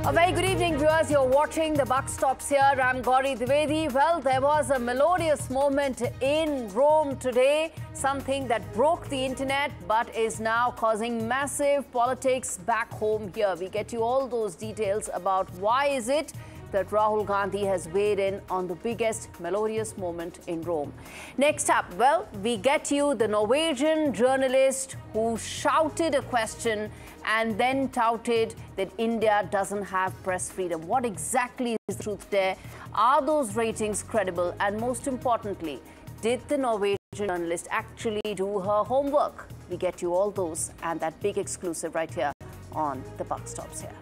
A very good evening, viewers. You're watching The Buck Stops Here. I'm Gauri Dwivedi. Well, there was a melodious moment in Rome today, something that broke the internet but is now causing massive politics back home here. We get you all those details about why is it that Rahul Gandhi has weighed in on the biggest melodious moment in Rome. Next up, well, we get you the Norwegian journalist who shouted a question and then touted that India doesn't have press freedom. What exactly is the truth there? Are those ratings credible? And most importantly, did the Norwegian journalist actually do her homework? We get you all those and that big exclusive right here on The Buck Stops Here.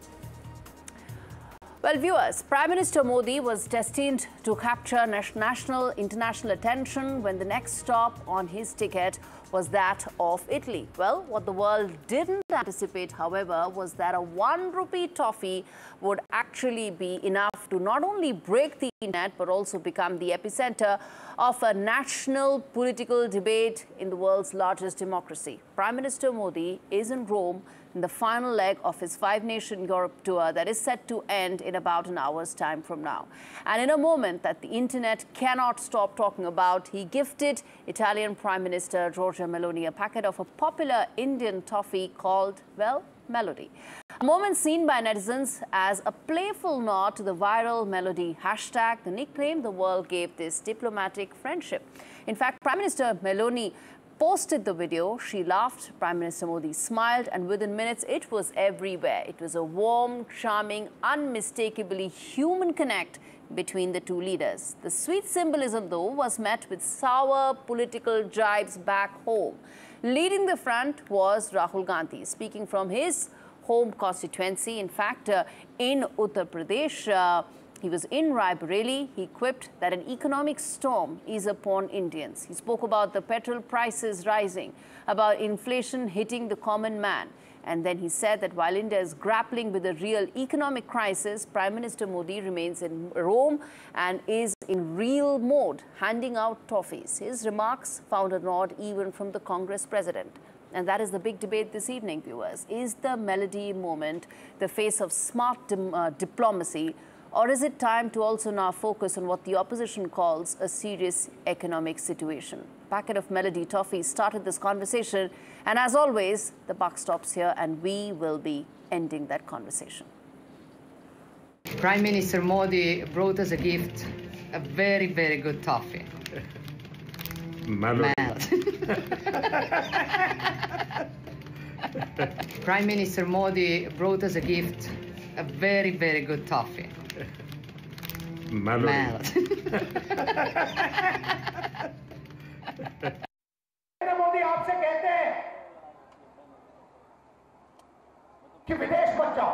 Well, viewers, Prime Minister Modi was destined to capture national, international attention when the next stop on his ticket was that of Italy. Well, what the world didn't anticipate, however, was that a 1 rupee toffee would actually be enough to not only break the internet, but also become the epicenter of a national political debate in the world's largest democracy. Prime Minister Modi is in Rome in the final leg of his 5-nation Europe tour that is set to end in about an hour's time from now. And in a moment that the internet cannot stop talking about, he gifted Italian Prime Minister Giorgia Meloni a packet of a popular Indian toffee called, well, Melody. A moment seen by netizens as a playful nod to the viral Melody hashtag, the nickname the world gave this diplomatic friendship. In fact, Prime Minister Meloni posted the video. She laughed, Prime Minister Modi smiled, and within minutes it was everywhere. It was a warm, charming, unmistakably human connect between the two leaders. The sweet symbolism, though, was met with sour political jibes back home. Leading the front was Rahul Gandhi, speaking from his home constituency. In fact, in Uttar Pradesh, he was in Raebareli. He quipped that an economic storm is upon Indians. He spoke about the petrol prices rising, about inflation hitting the common man. And then he said that while India is grappling with a real economic crisis, Prime Minister Modi remains in Rome and is in real mode, handing out toffees. His remarks found a nod even from the Congress president. And that is the big debate this evening, viewers. Is the Melody moment the face of smart diplomacy, or is it time to also now focus on what the opposition calls a serious economic situation? A packet of Melody toffees started this conversation. And as always, the buck stops here and we will be ending that conversation. Prime Minister Modi brought us a gift, a very, very good toffee. Melody. Prime Minister Modi brought us a gift, a very, very good toffee. Melody. Modi आपसे कहते हैं कि विदेश मत जाओ,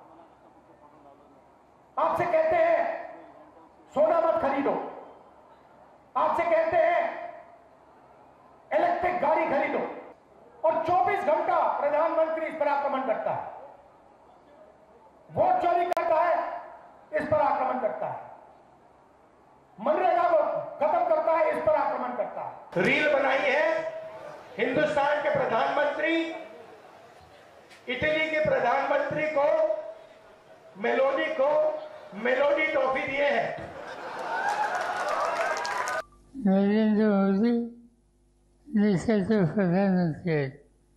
आपसे कहते हैं सोना मत खरीदो, आपसे कहते हैं इलेक्ट्रिक गाड़ी खरीदो, और 24 घंटा प्रधानमंत्री इस पर आक्रमण करता है, वोट चोरी करता है, इस पर आक्रमण करता है, मनरेगा को खत्म करता है, इस पर आक्रमण करता है। रील बनाई है हिंदुस्तान के प्रधानमंत्री इटली के प्रधानमंत्री को मेलोडी टॉफी दिए हैं। नरेंद्र मोदी देशाचे प्रधानमंत्री आहेत.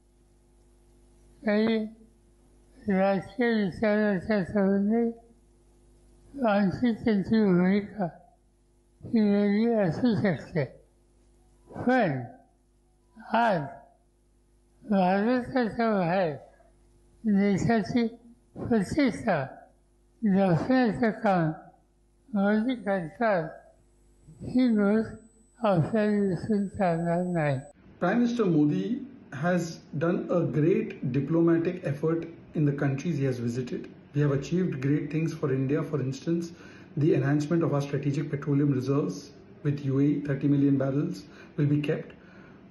काही राजकीय विचाराच्या संबंधी आमची त्यांची भूमिका ही वेगळी असू शकते, पण आज भारताच्या बाहेर देशाची प्रतिष्ठा जपण्याचं काम मोदी करतात ही गोष्ट आपल्याला दिसून चालणार नाही. Prime Minister Modi has done a great diplomatic effort in the countries he has visited. We have achieved great things for India. For instance, the enhancement of our strategic petroleum reserves with UAE, 30 million barrels will be kept.